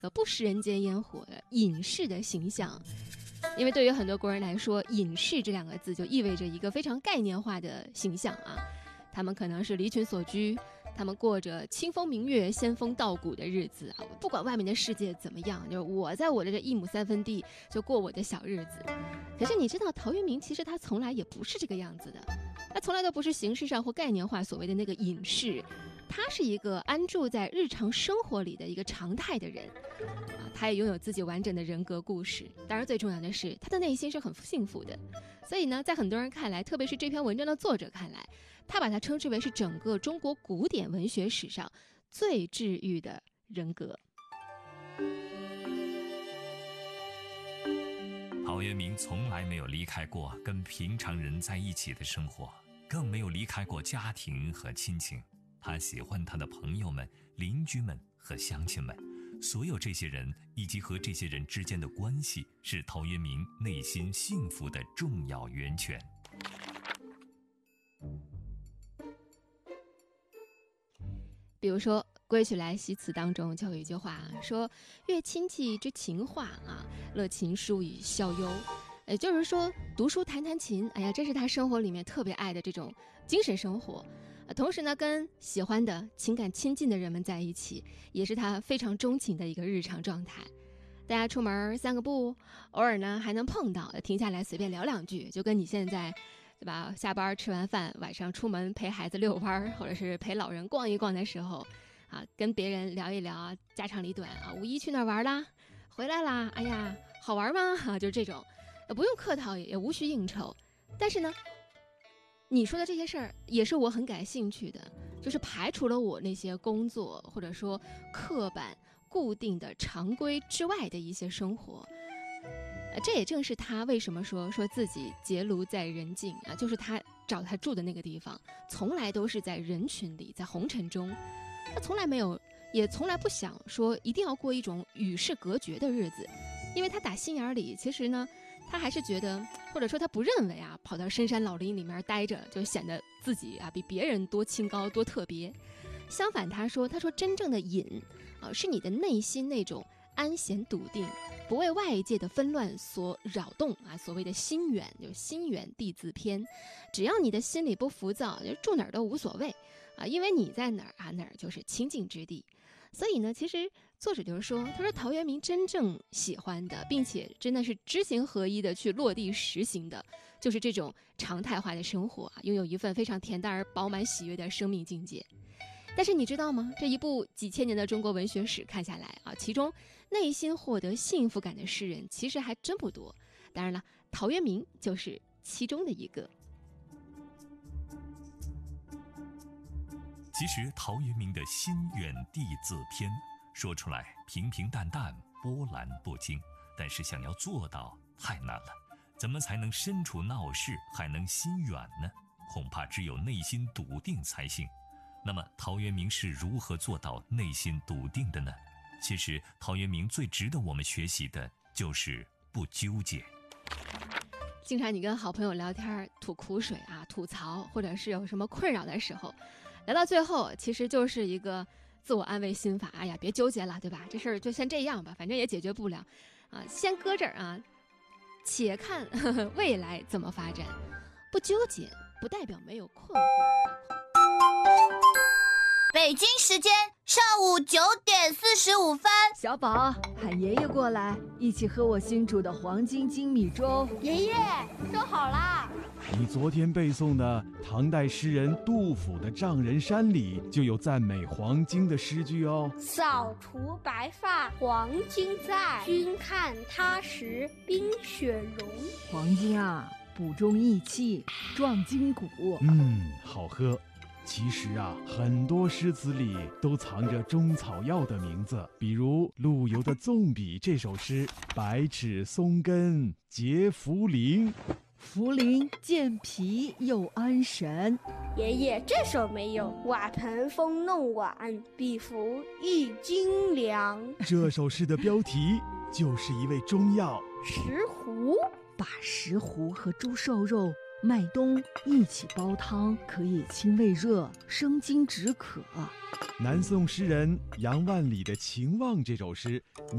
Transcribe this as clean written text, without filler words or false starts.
不食人间烟火的隐士的形象。因为对于很多国人来说，隐士这两个字就意味着一个非常概念化的形象啊。他们可能是离群索居，他们过着清风明月、仙风道骨的日子啊，不管外面的世界怎么样，就是我在我的这1亩3分地就过我的小日子。可是你知道，陶渊明其实他从来也不是这个样子的，他从来都不是形式上或概念化所谓的那个隐士，他是一个安住在日常生活里的一个常态的人啊，他也拥有自己完整的人格故事。当然最重要的是，他的内心是很幸福的。所以呢，在很多人看来，特别是这篇文章的作者看来，他把它称之为是整个中国古典文学史上最治愈的人格。 陶渊明从来没有离开过跟平常人在一起的生活，更没有离开过家庭和亲情。他喜欢他的朋友们、邻居们和乡亲们，所有这些人以及和这些人之间的关系，是陶渊明内心幸福的重要源泉。 比如说《归去来兮辞》当中就有一句话说：“阅亲戚之情话啊，乐琴书与笑忧。”也就是说，读书弹弹琴，哎呀，这是他生活里面特别爱的这种精神生活。同时呢，跟喜欢的、情感亲近的人们在一起，也是他非常钟情的一个日常状态。大家出门散个步，偶尔呢还能碰到，停下来随便聊两句，就跟你现在，对吧？下班吃完饭，晚上出门陪孩子遛弯，或者是陪老人逛一逛的时候，啊，跟别人聊一聊家长里短啊，五一去哪儿玩啦？回来啦？哎呀，好玩吗？啊，就这种，不用客套，也无需应酬。但是呢，你说的这些事儿也是我很感兴趣的，就是排除了我那些工作或者说刻板固定的常规之外的一些生活。这也正是他为什么说自己结庐在人境啊，就是他找他住的那个地方，从来都是在人群里，在红尘中，他从来没有，也从来不想说一定要过一种与世隔绝的日子，因为他打心眼里，其实呢，他还是觉得，或者说他不认为啊，跑到深山老林里面待着就显得自己啊比别人多清高多特别。相反，他说真正的隐啊，是你的内心那种安闲笃定，不为外界的纷乱所扰动啊。所谓的心远，就心远地自偏，只要你的心里不浮躁，就住哪儿都无所谓啊，因为你在哪儿啊，哪儿就是清净之地。所以呢，其实作者就是说，他说陶渊明真正喜欢的，并且真的是知行合一的去落地实行的，就是这种常态化的生活啊，拥有一份非常恬淡而饱满喜悦的生命境界。但是你知道吗？这一部几千年的中国文学史看下来啊，其中内心获得幸福感的诗人其实还真不多。当然了，陶渊明就是其中的一个。 其实陶渊明的心远地自偏，说出来平平淡淡，波澜不惊，但是想要做到太难了。怎么才能身处闹市还能心远呢？恐怕只有内心笃定才行。那么陶渊明是如何做到内心笃定的呢？其实陶渊明最值得我们学习的就是不纠结。 经常你跟好朋友聊天吐苦水啊，吐槽，或者是有什么困扰的时候，聊到最后其实就是一个自我安慰心法。哎呀，别纠结了，对吧？这事儿就先这样吧，反正也解决不了啊，先搁这儿啊，且看未来怎么发展。不纠结不代表没有困惑。 北京时间上午9:45。 小宝，喊爷爷过来，一起喝我新煮的黄金精米粥。 爷爷，粥好啦！ 你昨天背诵的唐代诗人杜甫的《丈人山》里就有赞美黄金的诗句哦。 扫除白发黄金在，君看他时冰雪融。 黄金啊，补中益气，壮筋骨。 好喝。其实啊，很多诗词里都藏着中草药的名字，比如陆游的《纵笔》这首诗，百尺松根结茯苓， 茯苓健脾又安神。 爷爷，这首没有。瓦盆风弄碗，比服一斤粮。 这首诗的标题就是一味中药石斛。 把石斛和猪瘦肉麦冬一起煲汤，可以清胃热、生津止渴。 南宋诗人杨万里的《秦望》这首诗。